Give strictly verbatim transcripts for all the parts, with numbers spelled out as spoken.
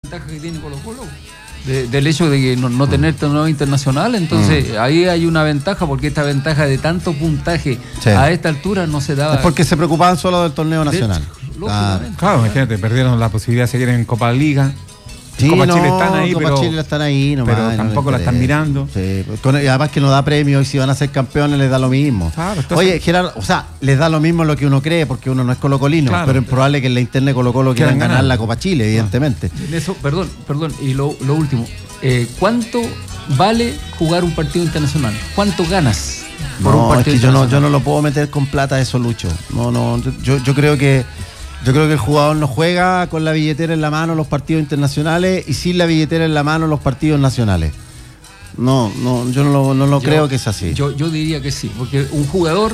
ventaja que tiene Colo-Colo. De, del hecho de que no, no tener torneo internacional, entonces mm. ahí hay una ventaja, porque esta ventaja de tanto puntaje sí. a esta altura no se daba. Es porque se preocupaban solo del torneo nacional. De, ah. Claro, imagínate, perdieron la posibilidad de seguir en Copa Liga. Sí, Copa no, Chile están ahí, Copa pero, Chile están ahí nomás, pero tampoco no la están mirando. Sí, con, y además que no da premios, y si van a ser campeones les da lo mismo. Claro, entonces, oye, Gerardo, o sea, les da lo mismo lo que uno cree, porque uno no es colocolino, claro, pero es probable que en la interna de Colo-Colo quieran ganar, ganar la Copa Chile, evidentemente. En eso, perdón, perdón, y lo, lo último, eh, ¿cuánto vale jugar un partido internacional? ¿Cuánto ganas por no, un partido es que yo no, internacional? yo no lo puedo meter con plata eso, Lucho. No, no, yo, yo creo que Yo creo que el jugador no juega con la billetera en la mano los partidos internacionales y sin la billetera en la mano los partidos nacionales. No, no, yo no lo, no lo yo, creo que es así. Yo, yo diría que sí, porque un jugador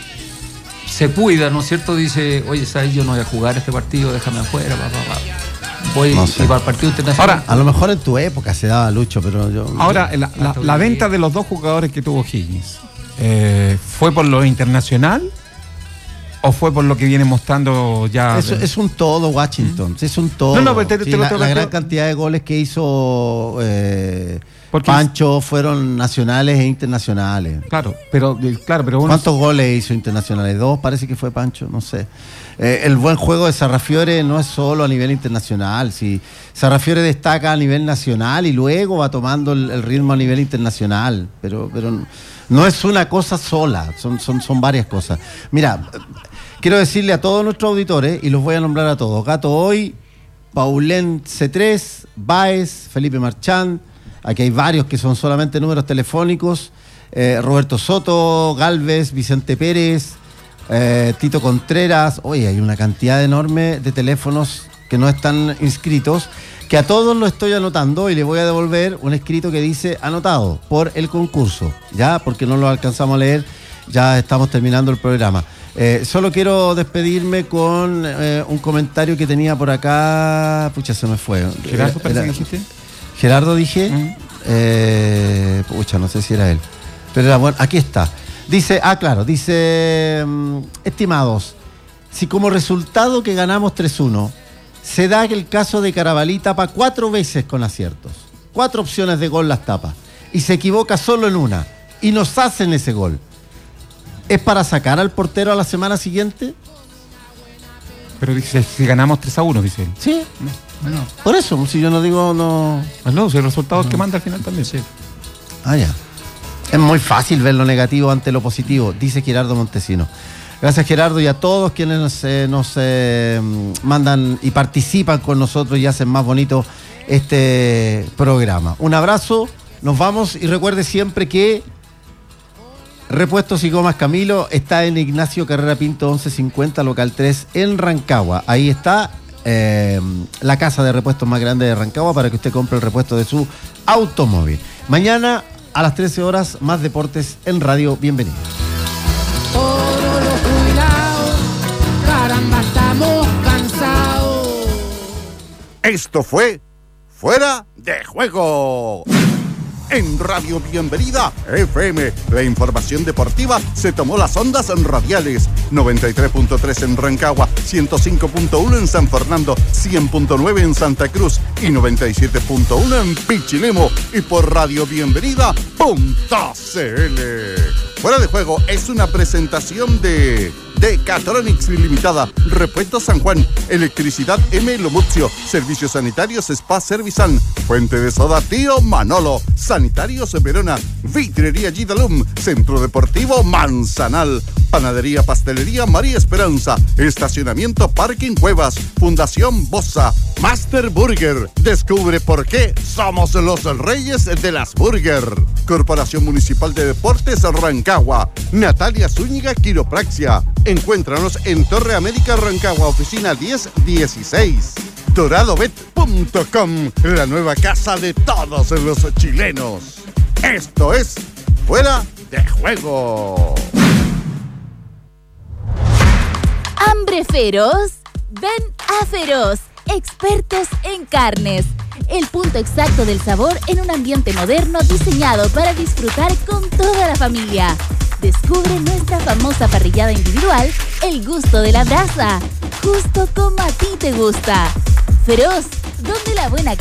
se cuida, ¿no es cierto? Dice, oye, ¿sabes? Yo no voy a jugar este partido, déjame afuera, pa, pa, pa. Voy no sé. y para el partido internacional. Ahora, a lo mejor en tu época se daba, Lucho, pero yo... Ahora, la, la, la venta de los dos jugadores que tuvo Higgins, eh, ¿fue por lo internacional? ¿O fue por lo que viene mostrando ya? Es, es un todo, Washington. ¿Mm? Es un todo. No, no, pero te, te sí, lo la, tengo la que... gran cantidad de goles que hizo eh, Pancho fueron nacionales e internacionales. Claro, pero claro, pero bueno, ¿cuántos goles hizo internacionales? Dos, parece que fue Pancho, no sé. Eh, el buen juego de Sarrafiore no es solo a nivel internacional. Si Sarrafiore destaca a nivel nacional y luego va tomando el, el ritmo a nivel internacional, pero, pero no es una cosa sola, son, son, son varias cosas. Mira, quiero decirle a todos nuestros auditores, y los voy a nombrar a todos: Gato Hoy, Paulén C tres, Baez, Felipe Marchand, aquí hay varios que son solamente números telefónicos, eh, Roberto Soto, Galvez, Vicente Pérez, eh, Tito Contreras. Oye, hay una cantidad enorme de teléfonos que no están inscritos, que a todos lo estoy anotando y le voy a devolver un escrito que dice anotado por el concurso, ya, porque no lo alcanzamos a leer, ya estamos terminando el programa. Eh, solo quiero despedirme con eh, un comentario que tenía por acá. Pucha, se me fue. ¿Gerardo parece que dijiste? Gerardo dije. Uh-huh. eh, pucha, no sé si era él. Pero era bueno. Aquí está. Dice, ah, claro, dice, um, estimados, si como resultado que ganamos tres uno, se da que el caso de Carabalí tapa cuatro veces con aciertos. Cuatro opciones de gol las tapa. Y se equivoca solo en una. Y nos hacen ese gol. ¿Es para sacar al portero a la semana siguiente? Pero dice, si ganamos tres a uno, dice él. Sí. No, no. Por eso, si yo no digo, no... Ah, no, si el resultado es que manda al final también. Sí. Ah, ya. Es muy fácil ver lo negativo ante lo positivo, dice Gerardo Montesino. Gracias, Gerardo, y a todos quienes nos, eh, nos eh, mandan y participan con nosotros y hacen más bonito este programa. Un abrazo, nos vamos, y recuerde siempre que Repuestos y Gomas Camilo está en Ignacio Carrera Pinto once cincuenta, local tres, en Rancagua. Ahí está eh, la casa de repuestos más grande de Rancagua para que usted compre el repuesto de su automóvil. Mañana a las trece horas, más deportes en Radio. Bienvenidos. Todos los jubilados, caramba, estamos cansados. Esto fue Fuera de Juego. En Radio Bienvenida F M, la información deportiva se tomó las ondas radiales. noventa y tres punto tres en Rancagua, ciento cinco punto uno en San Fernando, cien punto nueve en Santa Cruz y noventa y siete punto uno en Pichilemu, y por radio bienvenida punto c l. Fuera de Juego es una presentación de Decatronics Limitada, Repuestos San Juan, Electricidad M. Lomuzio, Servicios Sanitarios Spa Servisan, Fuente de Soda Tío Manolo, Sanitarios Verona, Vitrería Gidalum, Centro Deportivo Manzanal, Panadería Pastelería María Esperanza, Estacionamiento Parking Cuevas, Fundación Bosa, Master Burger. Descubre por qué somos los reyes de las burger. Corporación Municipal de Deportes Rancagua, Natalia Zúñiga Quiropraxia. Encuéntranos en Torre América Rancagua, oficina diez dieciséis. Doradobet punto com, la nueva casa de todos los chilenos. Esto es Fuera de Juego. ¿Hambre feroz? Ven a Feroz, expertos en carnes. El punto exacto del sabor en un ambiente moderno diseñado para disfrutar con toda la familia. Descubre nuestra famosa parrillada individual, el gusto de la brasa, justo como a ti te gusta. Feroz, donde la buena